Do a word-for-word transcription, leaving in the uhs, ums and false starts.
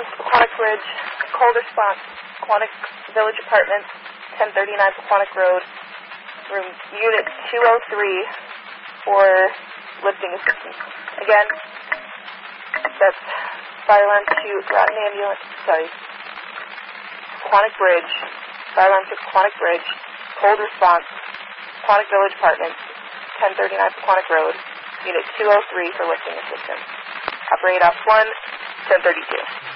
Silence, Aquatic Bridge, cold response, Aquatic Village Apartments, ten thirty-nine Aquatic Road, room unit two oh three for lifting assistance. Again, that's fire alarm to Groton Ambulance, sorry, Aquatic Bridge, fire alarm to Aquatic Bridge, cold response, Aquatic Village Apartments, ten thirty-nine Aquatic Road, unit two oh three for lifting assistance. Operate ops one, ten thirty-two.